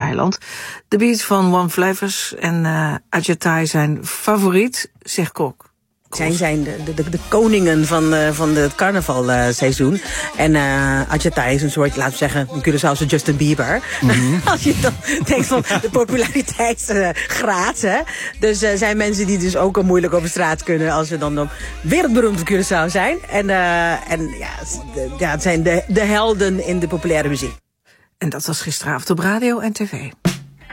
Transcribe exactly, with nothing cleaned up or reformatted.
eiland. De beats van One Flavors en uh, Adjatai zijn favoriet, zegt Kok. Zij zijn de, de, de koningen van, uh, van het carnavalseizoen. Uh, en uh, Adjatai is een soort, laten we zeggen, een Curaçaose Justin Bieber. Mm-hmm. Als je dan denkt van de populariteitsgraad. Uh, dus er uh, zijn mensen die dus ook al moeilijk over straat kunnen als ze dan op wereldberoemde Curaçao zijn. En, uh, en ja, de, ja, het zijn de, de helden in de populaire muziek. En dat was gisteravond op radio en tv.